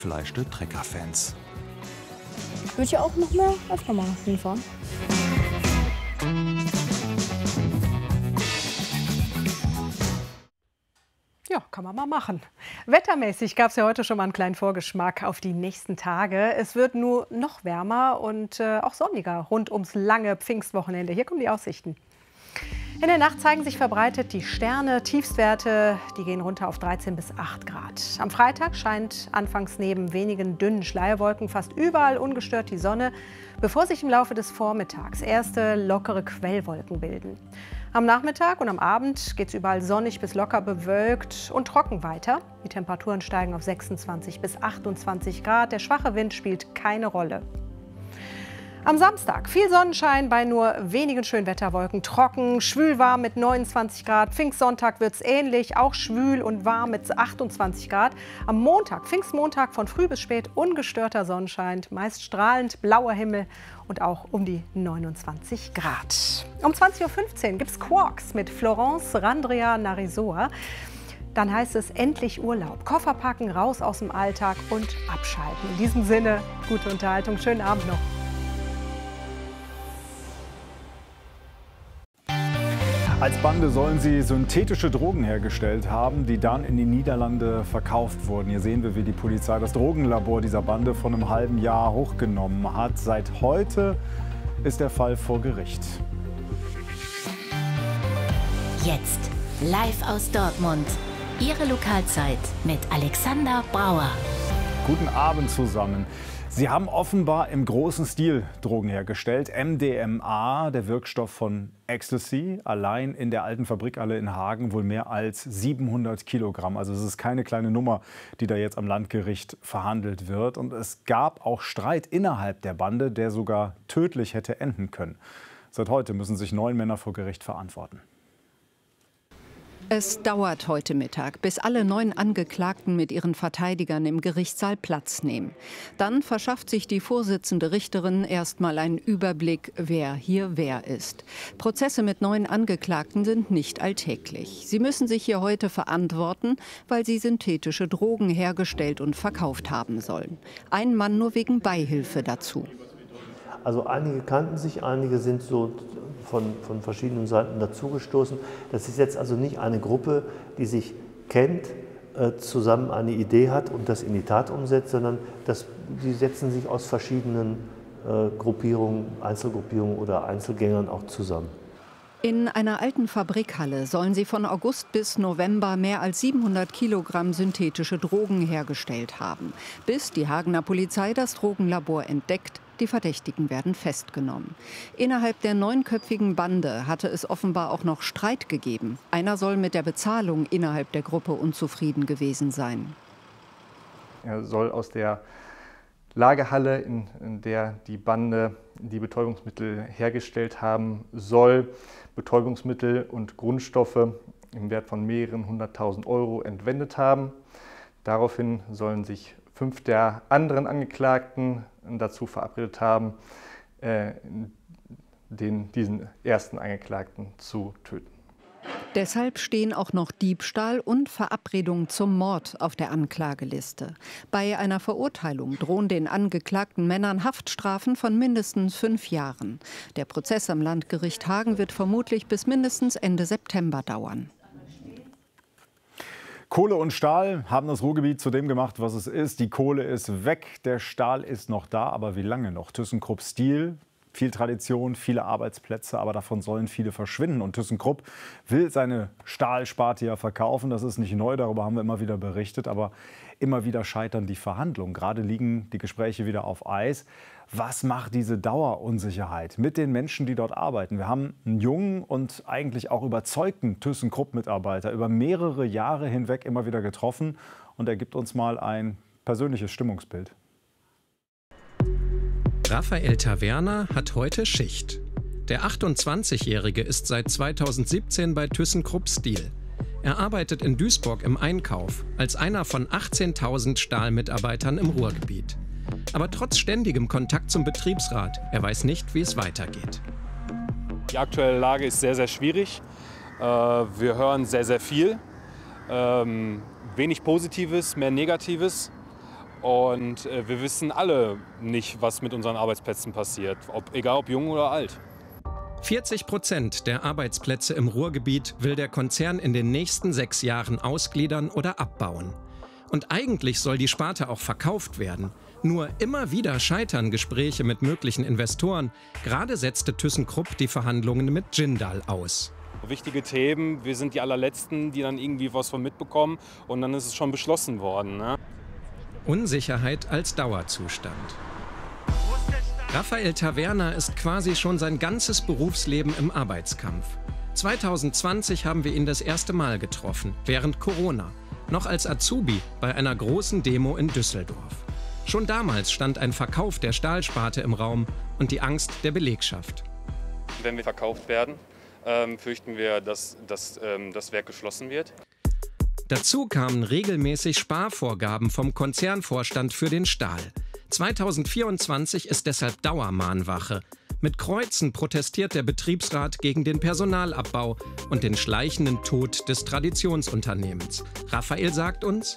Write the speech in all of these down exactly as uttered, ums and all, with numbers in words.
Fleischte Trecker-Fans. Würde ich auch noch mehr öfter mal hinfahren. Ja, kann man mal machen. Wettermäßig gab es ja heute schon mal einen kleinen Vorgeschmack auf die nächsten Tage. Es wird nur noch wärmer und äh, auch sonniger rund ums lange Pfingstwochenende. Hier kommen die Aussichten. In der Nacht zeigen sich verbreitet die Sterne. Tiefstwerte, die gehen runter auf dreizehn bis acht Grad. Am Freitag scheint anfangs neben wenigen dünnen Schleierwolken fast überall ungestört die Sonne, bevor sich im Laufe des Vormittags erste lockere Quellwolken bilden. Am Nachmittag und am Abend geht es überall sonnig bis locker bewölkt und trocken weiter. Die Temperaturen steigen auf sechsundzwanzig bis achtundzwanzig Grad. Der schwache Wind spielt keine Rolle. Am Samstag viel Sonnenschein bei nur wenigen Schönwetterwolken. Trocken, schwül warm mit neunundzwanzig Grad. Pfingstsonntag wird es ähnlich, auch schwül und warm mit achtundzwanzig Grad. Am Montag, Pfingstmontag, von früh bis spät ungestörter Sonnenschein, meist strahlend blauer Himmel und auch um die neunundzwanzig Grad. Um zwanzig Uhr fünfzehn gibt es Quarks mit Florence Randria Narisoa. Dann heißt es endlich Urlaub. Koffer packen, raus aus dem Alltag und abschalten. In diesem Sinne, gute Unterhaltung, schönen Abend noch. Als Bande sollen sie synthetische Drogen hergestellt haben, die dann in die Niederlande verkauft wurden. Hier sehen wir, wie die Polizei das Drogenlabor dieser Bande von einem halben Jahr hochgenommen hat. Seit heute ist der Fall vor Gericht. Jetzt live aus Dortmund. Ihre Lokalzeit mit Alexander Brauer. Guten Abend zusammen. Sie haben offenbar im großen Stil Drogen hergestellt. M D M A, der Wirkstoff von Ecstasy, allein in der alten Fabrikhalle in Hagen wohl mehr als siebenhundert Kilogramm. Also es ist keine kleine Nummer, die da jetzt am Landgericht verhandelt wird. Und es gab auch Streit innerhalb der Bande, der sogar tödlich hätte enden können. Seit heute müssen sich neun Männer vor Gericht verantworten. Es dauert heute Mittag, bis alle neun Angeklagten mit ihren Verteidigern im Gerichtssaal Platz nehmen. Dann verschafft sich die Vorsitzende Richterin erstmal einen Überblick, wer hier wer ist. Prozesse mit neun Angeklagten sind nicht alltäglich. Sie müssen sich hier heute verantworten, weil sie synthetische Drogen hergestellt und verkauft haben sollen. Ein Mann nur wegen Beihilfe dazu. Also einige kannten sich, einige sind so von, von verschiedenen Seiten dazugestoßen. Das ist jetzt also nicht eine Gruppe, die sich kennt, äh, zusammen eine Idee hat und das in die Tat umsetzt, sondern das, die setzen sich aus verschiedenen äh, Gruppierungen, Einzelgruppierungen oder Einzelgängern auch zusammen. In einer alten Fabrikhalle sollen sie von August bis November mehr als siebenhundert Kilogramm synthetische Drogen hergestellt haben, bis die Hagener Polizei das Drogenlabor entdeckt. Die Verdächtigen werden festgenommen. Innerhalb der neunköpfigen Bande hatte es offenbar auch noch Streit gegeben. Einer soll mit der Bezahlung innerhalb der Gruppe unzufrieden gewesen sein. Er soll aus der Lagerhalle, in, in der die Bande die Betäubungsmittel hergestellt haben soll, Betäubungsmittel und Grundstoffe im Wert von mehreren hunderttausend Euro entwendet haben. Daraufhin sollen sich fünf der anderen Angeklagten dazu verabredet haben, äh, den, diesen ersten Angeklagten zu töten. Deshalb stehen auch noch Diebstahl und Verabredung zum Mord auf der Anklageliste. Bei einer Verurteilung drohen den angeklagten Männern Haftstrafen von mindestens fünf Jahren. Der Prozess am Landgericht Hagen wird vermutlich bis mindestens Ende September dauern. Kohle und Stahl haben das Ruhrgebiet zu dem gemacht, was es ist. Die Kohle ist weg, der Stahl ist noch da, aber wie lange noch? ThyssenKrupp Steel, viel Tradition, viele Arbeitsplätze, aber davon sollen viele verschwinden. Und ThyssenKrupp will seine Stahlsparte ja verkaufen. Das ist nicht neu, darüber haben wir immer wieder berichtet. Aber immer wieder scheitern die Verhandlungen. Gerade liegen die Gespräche wieder auf Eis. Was macht diese Dauerunsicherheit mit den Menschen, die dort arbeiten? Wir haben einen jungen und eigentlich auch überzeugten ThyssenKrupp-Mitarbeiter über mehrere Jahre hinweg immer wieder getroffen. Und er gibt uns mal ein persönliches Stimmungsbild. Raphael Taverna hat heute Schicht. Der achtundzwanzigjährige ist seit zweitausendsiebzehn bei ThyssenKrupp Steel. Er arbeitet in Duisburg im Einkauf als einer von achtzehntausend Stahlmitarbeitern im Ruhrgebiet. Aber trotz ständigem Kontakt zum Betriebsrat, er weiß nicht, wie es weitergeht. Die aktuelle Lage ist sehr, sehr schwierig. Wir hören sehr, sehr viel. Wenig Positives, mehr Negatives. Und äh, wir wissen alle nicht, was mit unseren Arbeitsplätzen passiert, ob, egal ob jung oder alt. vierzig Prozent der Arbeitsplätze im Ruhrgebiet will der Konzern in den nächsten sechs Jahren ausgliedern oder abbauen. Und eigentlich soll die Sparte auch verkauft werden. Nur immer wieder scheitern Gespräche mit möglichen Investoren. Gerade setzte ThyssenKrupp die Verhandlungen mit Jindal aus. Wichtige Themen, wir sind die allerletzten, die dann irgendwie was von mitbekommen und dann ist es schon beschlossen worden. Ne? Unsicherheit als Dauerzustand. Raphael Taverna ist quasi schon sein ganzes Berufsleben im Arbeitskampf. zweitausendzwanzig haben wir ihn das erste Mal getroffen, während Corona, noch als Azubi bei einer großen Demo in Düsseldorf. Schon damals stand ein Verkauf der Stahlsparte im Raum und die Angst der Belegschaft. Wenn wir verkauft werden, ähm, fürchten wir, dass, dass ähm, das Werk geschlossen wird. Dazu kamen regelmäßig Sparvorgaben vom Konzernvorstand für den Stahl. zweitausendvierundzwanzig ist deshalb Dauermahnwache. Mit Kreuzen protestiert der Betriebsrat gegen den Personalabbau und den schleichenden Tod des Traditionsunternehmens. Raphael sagt uns: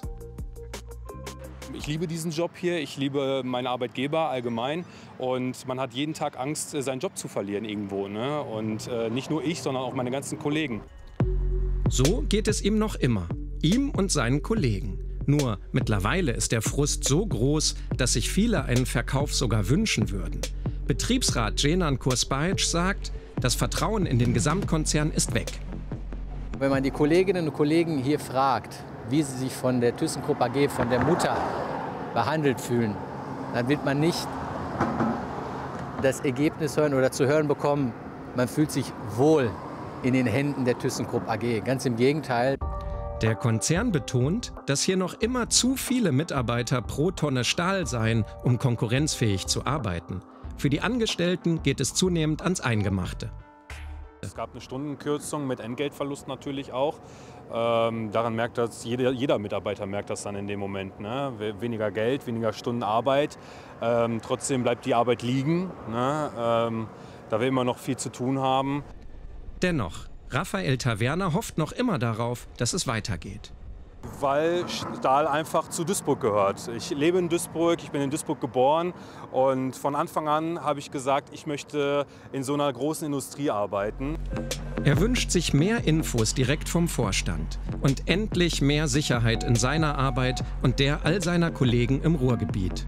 Ich liebe diesen Job hier, ich liebe meine Arbeitgeber allgemein und man hat jeden Tag Angst, seinen Job zu verlieren irgendwo. Ne? Und äh, nicht nur ich, sondern auch meine ganzen Kollegen. So geht es ihm noch immer, ihm und seinen Kollegen. Nur mittlerweile ist der Frust so groß, dass sich viele einen Verkauf sogar wünschen würden. Betriebsrat Cenan Kursbajic sagt, das Vertrauen in den Gesamtkonzern ist weg. Wenn man die Kolleginnen und Kollegen hier fragt, wie sie sich von der ThyssenKrupp A G, von der Mutter behandelt fühlen, dann wird man nicht das Ergebnis hören oder zu hören bekommen, man fühlt sich wohl in den Händen der ThyssenKrupp A G. Ganz im Gegenteil. Der Konzern betont, dass hier noch immer zu viele Mitarbeiter pro Tonne Stahl seien, um konkurrenzfähig zu arbeiten. Für die Angestellten geht es zunehmend ans Eingemachte. Es gab eine Stundenkürzung mit Entgeltverlust natürlich auch. Ähm, daran merkt das, jeder, jeder Mitarbeiter merkt das dann in dem Moment. Ne? Weniger Geld, weniger Stunden Arbeit. Ähm, trotzdem bleibt die Arbeit liegen, ne? ähm, da wir immer noch viel zu tun haben. Dennoch, Raphael Taverna hofft noch immer darauf, dass es weitergeht. Weil Stahl einfach zu Duisburg gehört. Ich lebe in Duisburg, ich bin in Duisburg geboren und von Anfang an habe ich gesagt, ich möchte in so einer großen Industrie arbeiten. Er wünscht sich mehr Infos direkt vom Vorstand und endlich mehr Sicherheit in seiner Arbeit und der all seiner Kollegen im Ruhrgebiet.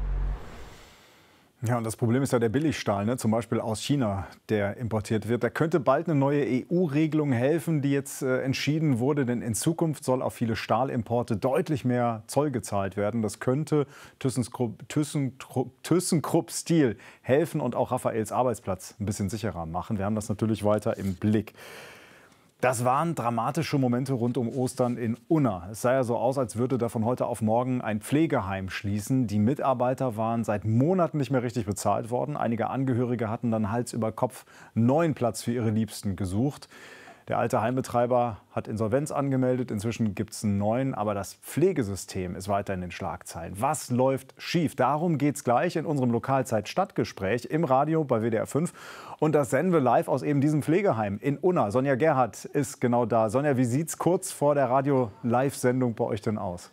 Ja, und das Problem ist ja der Billigstahl, ne? Zum Beispiel aus China, der importiert wird. Da könnte bald eine neue E U-Regelung helfen, die jetzt äh, entschieden wurde. Denn in Zukunft soll auf viele Stahlimporte deutlich mehr Zoll gezahlt werden. Das könnte ThyssenKrupp, ThyssenKrupp, ThyssenKrupp Steel helfen und auch Raphaels Arbeitsplatz ein bisschen sicherer machen. Wir haben das natürlich weiter im Blick. Das waren dramatische Momente rund um Ostern in Unna. Es sah ja so aus, als würde da von heute auf morgen ein Pflegeheim schließen. Die Mitarbeiter waren seit Monaten nicht mehr richtig bezahlt worden. Einige Angehörige hatten dann Hals über Kopf neuen Platz für ihre Liebsten gesucht. Der alte Heimbetreiber hat Insolvenz angemeldet. Inzwischen gibt es einen neuen. Aber das Pflegesystem ist weiter in den Schlagzeilen. Was läuft schief? Darum geht es gleich in unserem Lokalzeit-Stadtgespräch im Radio bei W D R fünf. Und das senden wir live aus eben diesem Pflegeheim in Unna. Sonja Gerhardt ist genau da. Sonja, wie sieht es kurz vor der Radio-Live-Sendung bei euch denn aus?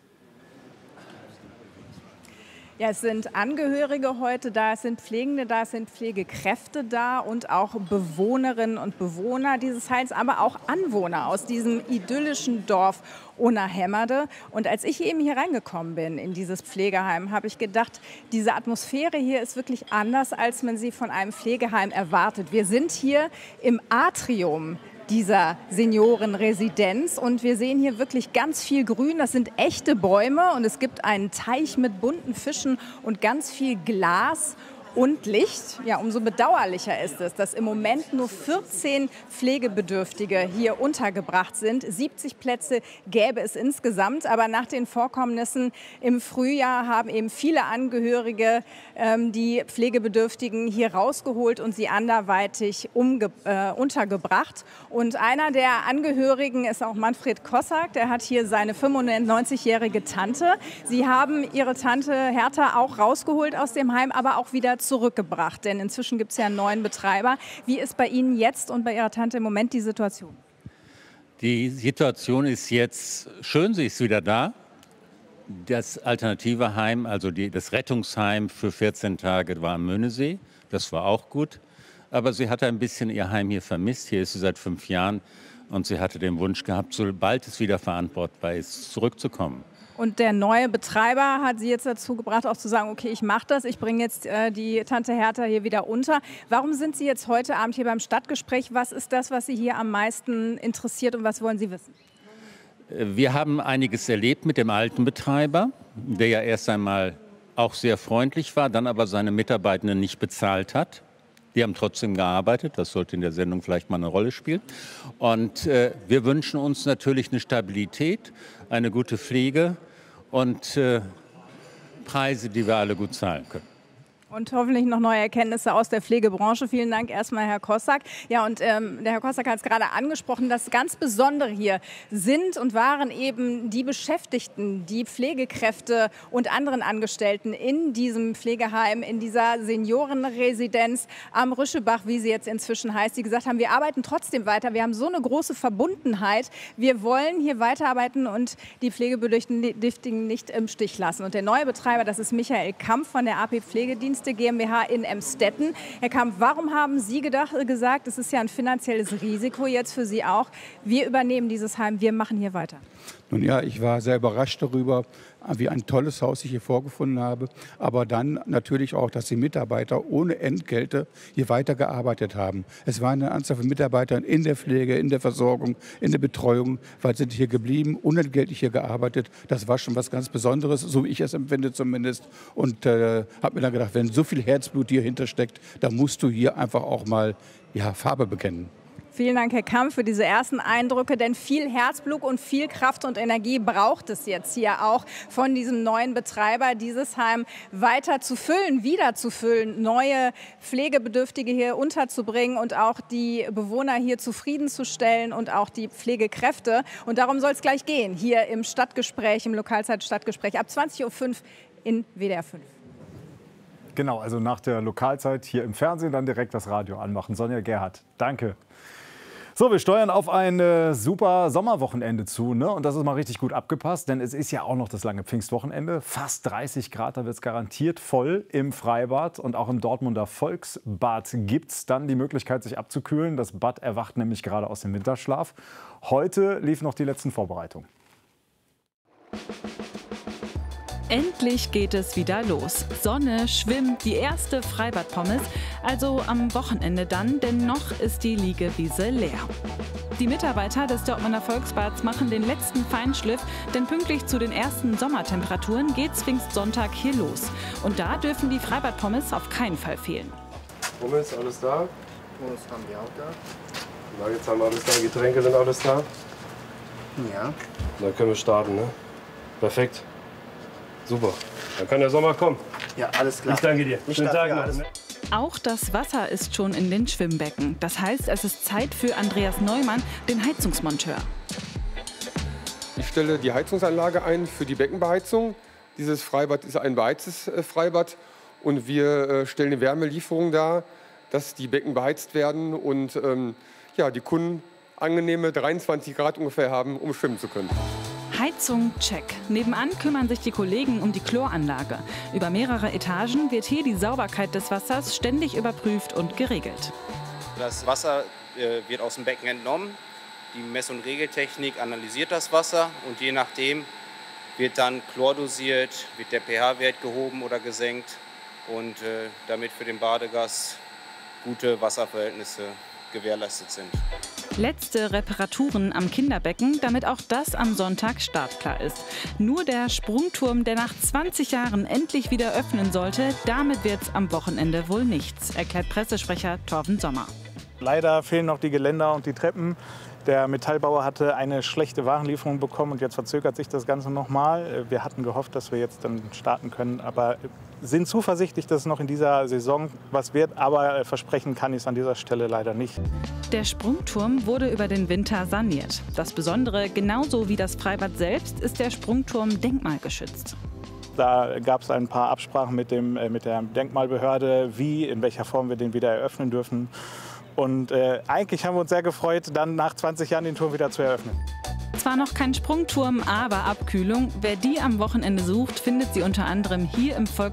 Ja, es sind Angehörige heute da, es sind Pflegende da, es sind Pflegekräfte da und auch Bewohnerinnen und Bewohner dieses Heims, aber auch Anwohner aus diesem idyllischen Dorf Unna-Hemmerde. Und als ich eben hier reingekommen bin in dieses Pflegeheim, habe ich gedacht, diese Atmosphäre hier ist wirklich anders, als man sie von einem Pflegeheim erwartet. Wir sind hier im Atrium dieser Seniorenresidenz und wir sehen hier wirklich ganz viel Grün. Das sind echte Bäume und es gibt einen Teich mit bunten Fischen und ganz viel Glas und Licht. Ja, umso bedauerlicher ist es, dass im Moment nur vierzehn Pflegebedürftige hier untergebracht sind. siebzig Plätze gäbe es insgesamt, aber nach den Vorkommnissen im Frühjahr haben eben viele Angehörige ähm, die Pflegebedürftigen hier rausgeholt und sie anderweitig umge äh, untergebracht. Und einer der Angehörigen ist auch Manfred Kossack, der hat hier seine fünfundneunzigjährige Tante. Sie haben ihre Tante Hertha auch rausgeholt aus dem Heim, aber auch wieder zurückgebracht, denn inzwischen gibt es ja einen neuen Betreiber. Wie ist bei Ihnen jetzt und bei Ihrer Tante im Moment die Situation? Die Situation ist jetzt schön, sie ist wieder da. Das alternative Heim, also die, das Rettungsheim für vierzehn Tage war am Möhnesee. Das war auch gut. Aber sie hatte ein bisschen ihr Heim hier vermisst. Hier ist sie seit fünf Jahren. Und sie hatte den Wunsch gehabt, sobald es wieder verantwortbar ist, zurückzukommen. Und der neue Betreiber hat Sie jetzt dazu gebracht, auch zu sagen, okay, ich mache das, ich bringe jetzt äh, die Tante Hertha hier wieder unter. Warum sind Sie jetzt heute Abend hier beim Stadtgespräch? Was ist das, was Sie hier am meisten interessiert und was wollen Sie wissen? Wir haben einiges erlebt mit dem alten Betreiber, der ja erst einmal auch sehr freundlich war, dann aber seine Mitarbeitenden nicht bezahlt hat. Die haben trotzdem gearbeitet, das sollte in der Sendung vielleicht mal eine Rolle spielen. Und äh, wir wünschen uns natürlich eine Stabilität, eine gute Pflege und äh, Preise, die wir alle gut zahlen können. Und hoffentlich noch neue Erkenntnisse aus der Pflegebranche. Vielen Dank erstmal, Herr Kossak. Ja, und ähm, der Herr Kossak hat es gerade angesprochen, das ganz Besondere hier sind und waren eben die Beschäftigten, die Pflegekräfte und anderen Angestellten in diesem Pflegeheim, in dieser Seniorenresidenz am Rüschebach, wie sie jetzt inzwischen heißt, die gesagt haben, wir arbeiten trotzdem weiter. Wir haben so eine große Verbundenheit. Wir wollen hier weiterarbeiten und die Pflegebedürftigen nicht im Stich lassen. Und der neue Betreiber, das ist Michael Kampf von der A P Pflegedienste GmbH in Emstetten. Herr Kampf, warum haben Sie gedacht, gesagt, es ist ja ein finanzielles Risiko jetzt für Sie auch, wir übernehmen dieses Heim, wir machen hier weiter? Nun ja, ich war sehr überrascht darüber, wie ein tolles Haus ich hier vorgefunden habe. Aber dann natürlich auch, dass die Mitarbeiter ohne Entgelte hier weitergearbeitet haben. Es waren eine Anzahl von Mitarbeitern in der Pflege, in der Versorgung, in der Betreuung, weil sind hier geblieben, unentgeltlich hier gearbeitet. Das war schon was ganz Besonderes, so wie ich es empfinde zumindest. Und äh, habe mir dann gedacht, wenn so viel Herzblut hier hintersteckt, dann musst du hier einfach auch mal ja, Farbe bekennen. Vielen Dank, Herr Kampf, für diese ersten Eindrücke, denn viel Herzblut und viel Kraft und Energie braucht es jetzt hier auch von diesem neuen Betreiber, dieses Heim weiter zu füllen, wieder zu füllen, neue Pflegebedürftige hier unterzubringen und auch die Bewohner hier zufriedenzustellen und auch die Pflegekräfte. Und darum soll es gleich gehen, hier im Stadtgespräch, im Lokalzeit-Stadtgespräch ab zwanzig Uhr fünf in W D R fünf. Genau, also nach der Lokalzeit hier im Fernsehen dann direkt das Radio anmachen. Sonja Gerhardt, danke. So, wir steuern auf ein äh, super Sommerwochenende zu, ne? Und das ist mal richtig gut abgepasst, denn es ist ja auch noch das lange Pfingstwochenende. Fast dreißig Grad, da wird es garantiert voll im Freibad. Und auch im Dortmunder Volksbad gibt es dann die Möglichkeit, sich abzukühlen. Das Bad erwacht nämlich gerade aus dem Winterschlaf. Heute lief noch die letzten Vorbereitungen. Endlich geht es wieder los. Sonne, Schwimmen, die erste Freibad-Pommes. Also am Wochenende dann, denn noch ist die Liegewiese leer. Die Mitarbeiter des Dortmunder Volksbads machen den letzten Feinschliff, denn pünktlich zu den ersten Sommertemperaturen geht's Pfingstsonntag hier los. Und da dürfen die Freibad-Pommes auf keinen Fall fehlen. Pommes, alles da? Pommes haben wir auch da. Nuggets haben wir alles da, Getränke sind alles da? Ja. Dann können wir starten, ne? Perfekt. Super, dann kann der Sommer kommen. Ja, alles klar. Ich danke dir. Ich Schönen Tag noch. alles. Auch das Wasser ist schon in den Schwimmbecken. Das heißt, es ist Zeit für Andreas Neumann, den Heizungsmonteur. Ich stelle die Heizungsanlage ein für die Beckenbeheizung. Dieses Freibad ist ein beheiztes Freibad und wir stellen die Wärmelieferung dar, dass die Becken beheizt werden und ähm, ja, die Kunden angenehme dreiundzwanzig Grad ungefähr haben, um schwimmen zu können. Heizung, check. Nebenan kümmern sich die Kollegen um die Chloranlage. Über mehrere Etagen wird hier die Sauberkeit des Wassers ständig überprüft und geregelt. Das Wasser äh, wird aus dem Becken entnommen. Die Mess- und Regeltechnik analysiert das Wasser und je nachdem wird dann Chlor dosiert, wird der pH-Wert gehoben oder gesenkt und äh, damit für den Badegast gute Wasserverhältnisse gewährleistet sind. Letzte Reparaturen am Kinderbecken, damit auch das am Sonntag startklar ist. Nur der Sprungturm, der nach zwanzig Jahren endlich wieder öffnen sollte, damit wird es am Wochenende wohl nichts, erklärt Pressesprecher Torben Sommer. Leider fehlen noch die Geländer und die Treppen. Der Metallbauer hatte eine schlechte Warenlieferung bekommen und jetzt verzögert sich das Ganze nochmal. Wir hatten gehofft, dass wir jetzt dann starten können, aber sind zuversichtlich, dass es noch in dieser Saison was wird. Aber versprechen kann ich es an dieser Stelle leider nicht. Der Sprungturm wurde über den Winter saniert. Das Besondere, genauso wie das Freibad selbst, ist der Sprungturm denkmalgeschützt. Da gab es ein paar Absprachen mit, dem, mit der Denkmalbehörde, wie, in welcher Form wir den wieder eröffnen dürfen. Und äh, eigentlich haben wir uns sehr gefreut, dann nach zwanzig Jahren den Turm wieder zu eröffnen. Zwar noch kein Sprungturm, aber Abkühlung. Wer die am Wochenende sucht, findet sie unter anderem hier im Volkspark